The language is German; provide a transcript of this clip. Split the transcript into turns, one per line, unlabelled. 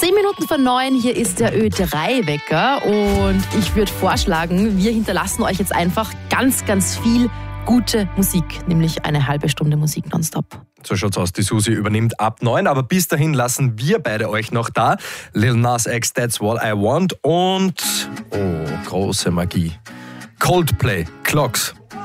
10 Minuten vor 9, hier ist der Ö3-Wecker und ich würde vorschlagen, wir hinterlassen euch jetzt einfach ganz, ganz viel gute Musik, nämlich eine halbe Stunde Musik nonstop.
So schaut's aus, die Susi übernimmt ab 9, aber bis dahin lassen wir beide euch noch da. Lil Nas X, That's What I Want und, große Magie, Coldplay, Clocks.